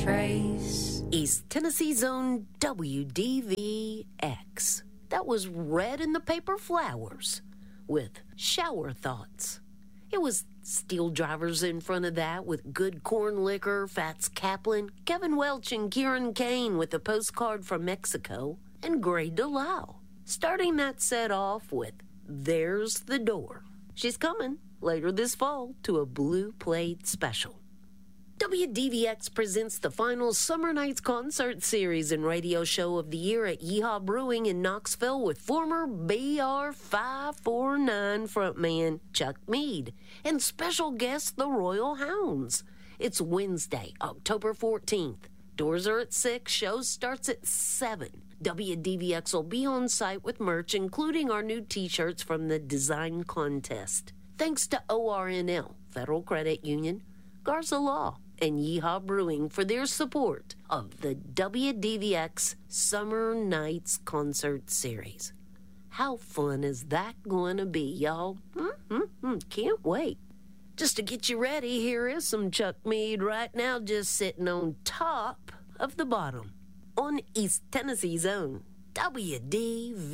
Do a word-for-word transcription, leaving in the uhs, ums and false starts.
trace. East Tennessee's own W D V X. That was Red in the Paper Flowers with Shower Thoughts. It was Steel Drivers in front of that with Good Corn Liquor, Fats Kaplan, Kevin Welch, and Kieran Kane with a postcard from Mexico, and Gray DeLisle. Starting that set off with There's the Door. She's coming later this fall to a Blue Plate special. W D V X presents the final Summer Nights Concert Series and Radio Show of the Year at Yeehaw Brewing in Knoxville with former B R five forty-nine frontman Chuck Mead and special guest the Royal Hounds. It's Wednesday, October fourteenth. Doors are at six, show starts at seven. W D V X will be on site with merch, including our new t-shirts from the design contest. Thanks to O R N L, Federal Credit Union, Garza Law, and Yeehaw Brewing for their support of the W D V X Summer Nights Concert Series. How fun is that going to be, y'all? Mm-hmm. Can't wait. Just to get you ready, here is some Chuck Mead right now, just sitting on top of the bottom on East Tennessee's own W D V X.